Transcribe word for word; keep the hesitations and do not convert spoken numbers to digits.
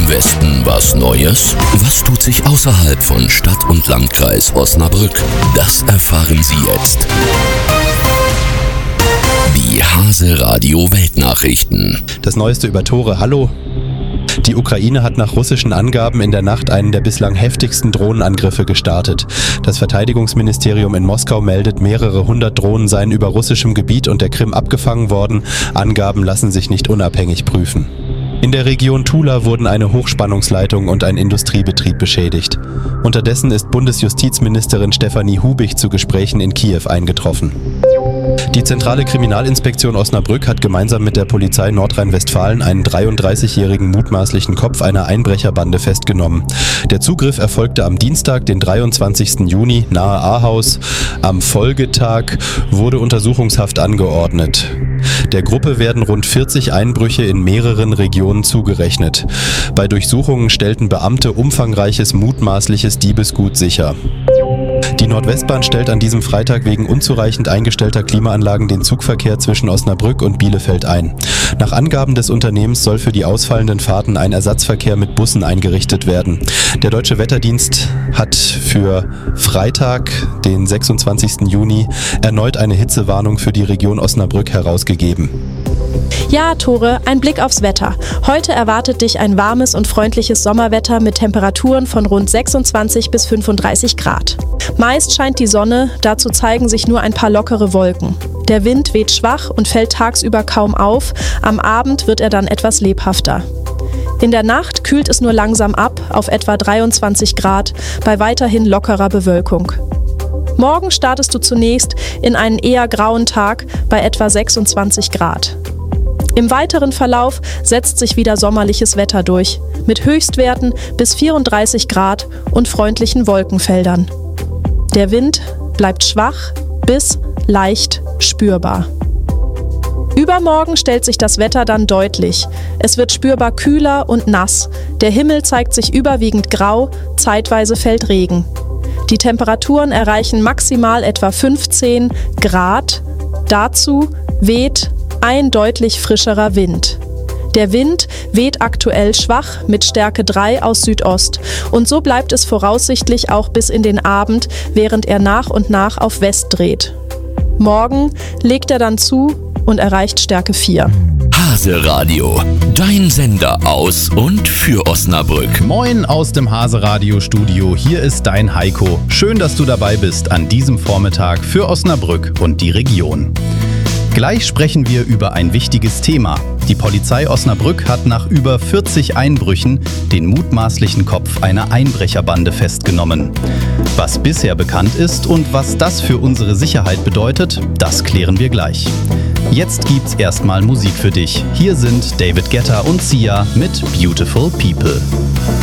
Im Westen was Neues? Was tut sich außerhalb von Stadt und Landkreis Osnabrück? Das erfahren Sie jetzt. Die Hase Radio Weltnachrichten. Das Neueste über Tore. Hallo. Die Ukraine hat nach russischen Angaben in der Nacht einen der bislang heftigsten Drohnenangriffe gestartet. Das Verteidigungsministerium in Moskau meldet, mehrere hundert Drohnen seien über russischem Gebiet und der Krim abgefangen worden. Angaben lassen sich nicht unabhängig prüfen. In der Region Tula wurden eine Hochspannungsleitung und ein Industriebetrieb beschädigt. Unterdessen ist Bundesjustizministerin Stefanie Hubich zu Gesprächen in Kiew eingetroffen. Die Zentrale Kriminalinspektion Osnabrück hat gemeinsam mit der Polizei Nordrhein-Westfalen einen dreiunddreißigjährigen mutmaßlichen Kopf einer Einbrecherbande festgenommen. Der Zugriff erfolgte am Dienstag, den dreiundzwanzigsten Juni, nahe Ahaus. Am Folgetag wurde Untersuchungshaft angeordnet. Der Gruppe werden rund vierzig Einbrüche in mehreren Regionen zugerechnet. Bei Durchsuchungen stellten Beamte umfangreiches mutmaßliches Diebesgut sicher. Die Nordwestbahn stellt an diesem Freitag wegen unzureichend eingestellter Klimaanlagen den Zugverkehr zwischen Osnabrück und Bielefeld ein. Nach Angaben des Unternehmens soll für die ausfallenden Fahrten ein Ersatzverkehr mit Bussen eingerichtet werden. Der Deutsche Wetterdienst hat für Freitag, den sechsundzwanzigsten Juni, erneut eine Hitzewarnung für die Region Osnabrück herausgegeben. Ja, Tore, ein Blick aufs Wetter. Heute erwartet dich ein warmes und freundliches Sommerwetter mit Temperaturen von rund sechsundzwanzig bis fünfunddreißig Grad. Meist scheint die Sonne, dazu zeigen sich nur ein paar lockere Wolken. Der Wind weht schwach und fällt tagsüber kaum auf, am Abend wird er dann etwas lebhafter. In der Nacht kühlt es nur langsam ab auf etwa dreiundzwanzig Grad bei weiterhin lockerer Bewölkung. Morgen startest du zunächst in einen eher grauen Tag bei etwa sechsundzwanzig Grad. Im weiteren Verlauf setzt sich wieder sommerliches Wetter durch, mit Höchstwerten bis vierunddreißig Grad und freundlichen Wolkenfeldern. Der Wind bleibt schwach bis leicht spürbar. Übermorgen stellt sich das Wetter dann deutlich. Es wird spürbar kühler und nass. Der Himmel zeigt sich überwiegend grau, zeitweise fällt Regen. Die Temperaturen erreichen maximal etwa fünfzehn Grad. Dazu weht ein deutlich frischerer Wind. Der Wind weht aktuell schwach mit Stärke drei aus Südost und so bleibt es voraussichtlich auch bis in den Abend, während er nach und nach auf West dreht. Morgen legt er dann zu und erreicht Stärke vier. Hase Radio, dein Sender aus und für Osnabrück. Moin aus dem Hase Radio Studio, hier ist dein Heiko. Schön, dass du dabei bist an diesem Vormittag für Osnabrück und die Region. Gleich sprechen wir über ein wichtiges Thema. Die Polizei Osnabrück hat nach über vierzig Einbrüchen den mutmaßlichen Kopf einer Einbrecherbande festgenommen. Was bisher bekannt ist und was das für unsere Sicherheit bedeutet, das klären wir gleich. Jetzt gibt's erstmal Musik für dich. Hier sind David Guetta und Sia mit Beautiful People.